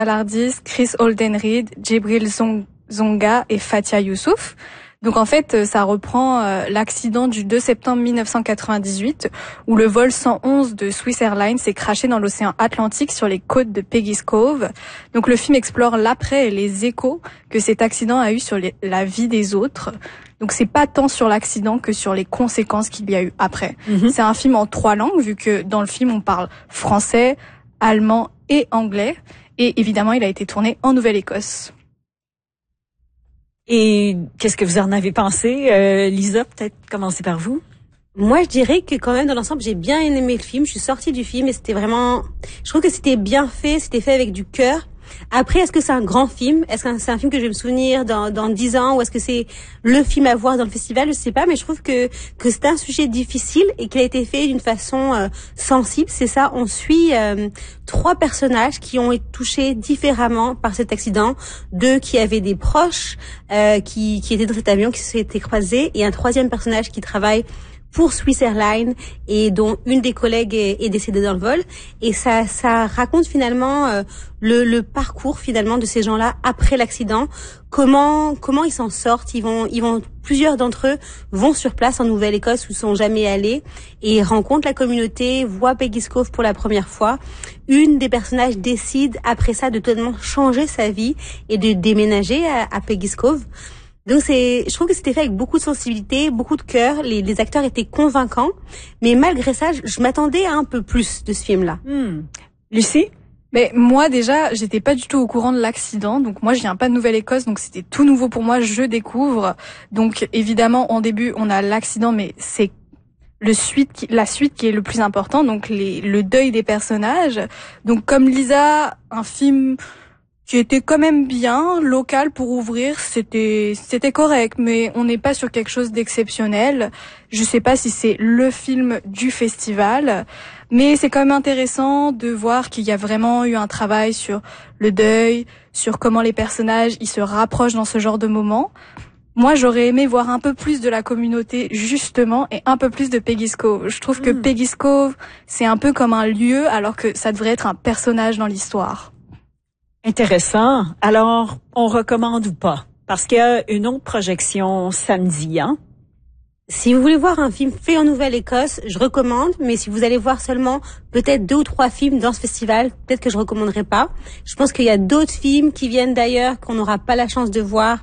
Lardis, Chris Oldenreed, Djibril Zonga et Fatia Youssouf. Donc en fait, ça reprend l'accident du 2 septembre 1998 où le vol 111 de Swiss Airlines s'est crashé dans l'océan Atlantique sur les côtes de Peggy's Cove. Donc le film explore l'après et les échos que cet accident a eu sur la vie des autres. Donc c'est pas tant sur l'accident que sur les conséquences qu'il y a eu après. C'est un film en 3 langues vu que dans le film on parle français, allemand et anglais. Et évidemment, il a été tourné en Nouvelle-Écosse. Et qu'est-ce que vous en avez pensé? Lisa, peut-être commencer par vous. Moi, je dirais que quand même, dans l'ensemble, j'ai bien aimé le film. Je suis sortie du film et c'était vraiment... Je trouve que c'était bien fait, c'était fait avec du cœur. Après, est-ce que c'est un grand film? Est-ce que c'est un film que je vais me souvenir dans 10 ans? Ou est-ce que c'est le film à voir dans le festival? Je sais pas, mais je trouve que c'est un sujet difficile et qu'il a été fait d'une façon sensible. C'est ça, on suit 3 personnages qui ont été touchés différemment par cet accident. 2 qui avaient des proches qui étaient dans cet avion, qui se sont croisés. Et un 3e personnage qui travaille pour Swiss Airlines et dont une des collègues est décédée dans le vol. Et ça raconte finalement le parcours finalement de ces gens-là après l'accident. Comment ils s'en sortent. Plusieurs d'entre eux vont sur place en Nouvelle-Écosse où ils sont jamais allés et rencontrent la communauté, voient Peggy's Cove pour la première fois. Une des personnages décide après ça de totalement changer sa vie et de déménager à Peggy's Cove. Donc je trouve que c'était fait avec beaucoup de sensibilité, beaucoup de cœur. Les acteurs étaient convaincants, mais malgré ça, je m'attendais à un peu plus de ce film-là. Lucie? Mais moi déjà, j'étais pas du tout au courant de l'accident. Donc moi, je viens pas de Nouvelle-Écosse, donc c'était tout nouveau pour moi. Je découvre. Donc évidemment, en début, on a l'accident, mais c'est la suite qui est le plus important. Donc le deuil des personnages. Donc comme Lisa, un film qui était quand même bien, local pour ouvrir, c'était correct, mais on n'est pas sur quelque chose d'exceptionnel. Je sais pas si c'est le film du festival, mais c'est quand même intéressant de voir qu'il y a vraiment eu un travail sur le deuil, sur comment les personnages ils se rapprochent dans ce genre de moments. Moi, j'aurais aimé voir un peu plus de la communauté, justement, et un peu plus de Peggy's Cove. Je trouve que Peggy's Cove, c'est un peu comme un lieu, alors que ça devrait être un personnage dans l'histoire. Intéressant. Alors, on recommande ou pas? Parce qu'il y a une autre projection samedi, hein? Si vous voulez voir un film fait en Nouvelle-Écosse, je recommande, mais si vous allez voir seulement peut-être 2 ou 3 films dans ce festival, peut-être que je recommanderai pas. Je pense qu'il y a d'autres films qui viennent d'ailleurs, qu'on n'aura pas la chance de voir,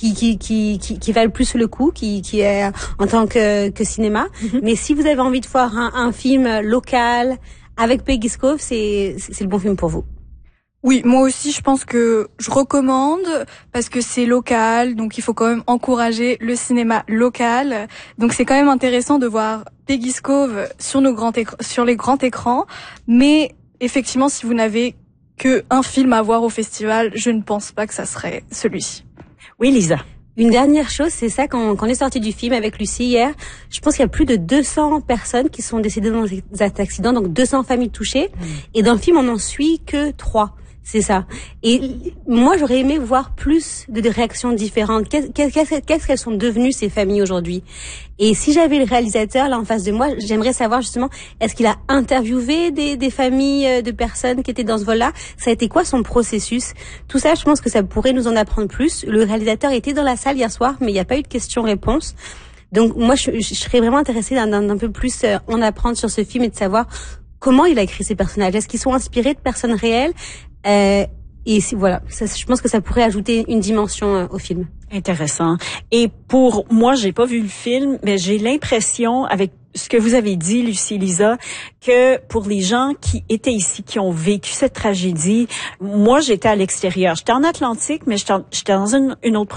qui valent plus le coup, qui est en tant que cinéma. Mais si vous avez envie de voir un film local avec Peggy's Cove, c'est le bon film pour vous. Oui, moi aussi, je pense que je recommande parce que c'est local, donc il faut quand même encourager le cinéma local. Donc c'est quand même intéressant de voir Peggy's Cove sur les grands écrans. Mais effectivement, si vous n'avez que un film à voir au festival, je ne pense pas que ça serait celui-ci. Oui, Lisa. Une dernière chose, c'est ça, quand on est sorti du film avec Lucie hier, je pense qu'il y a plus de 200 personnes qui sont décédées dans cet accident, donc 200 familles touchées. Et dans le film, on n'en suit que 3. C'est ça. Et moi, j'aurais aimé voir plus de réactions différentes. Qu'est-ce qu'elles sont devenues, ces familles, aujourd'hui? Et si j'avais le réalisateur là en face de moi, j'aimerais savoir justement, est-ce qu'il a interviewé des familles de personnes qui étaient dans ce vol-là? Ça a été quoi son processus? Tout ça, je pense que ça pourrait nous en apprendre plus. Le réalisateur était dans la salle hier soir, mais il n'y a pas eu de questions-réponses. Donc moi, je serais vraiment intéressée d'un peu plus en apprendre sur ce film et de savoir comment il a écrit ces personnages. Est-ce qu'ils sont inspirés de personnes réelles? Et voilà, je pense que ça pourrait ajouter une dimension au film. Intéressant. Et pour moi, j'ai pas vu le film, mais j'ai l'impression, avec ce que vous avez dit, Lucie, Lisa, que pour les gens qui étaient ici, qui ont vécu cette tragédie, moi, j'étais à l'extérieur. J'étais en Atlantique, mais j'étais dans une autre